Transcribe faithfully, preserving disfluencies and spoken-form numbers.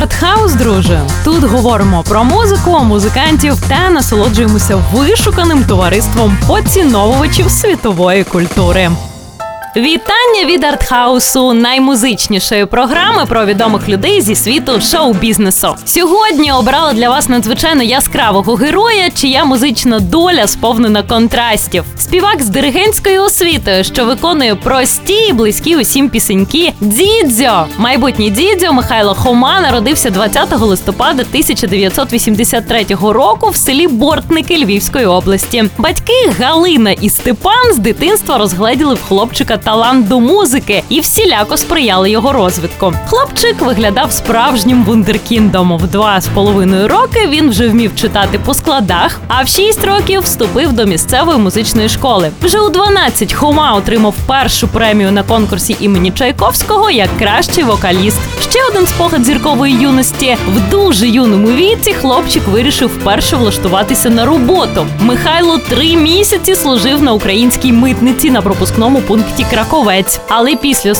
Артхаус, друже. Тут говоримо про музику, музикантів та насолоджуємося вишуканим товариством поціновувачів світової культури. Вітання від Артхаусу, наймузичнішої програми про відомих людей зі світу шоу-бізнесу. Сьогодні обрала для вас надзвичайно яскравого героя, чия музична доля сповнена контрастів. Співак з диригентською освітою, що виконує прості і близькі усім пісеньки Дідзьо. Майбутній Дідзьо Михайло Хома народився двадцятого листопада тисяча дев'ятсот вісімдесят третього року в селі Бортники Львівської області. Батьки Галина і Степан з дитинства розгледіли в хлопчика талант до музики і всіляко сприяли його розвитку. Хлопчик виглядав справжнім вундеркіндом. В два з половиною роки він вже вмів читати по складах, а в шість років вступив до місцевої музичної школи. Вже у дванадцять Хома отримав першу премію на конкурсі імені Чайковського як кращий вокаліст. Ще один спогад зіркової юності. В дуже юному віці хлопчик вирішив вперше влаштуватися на роботу. Михайло три місяці служив на українській митниці на пропускному пункті Краковець. Але після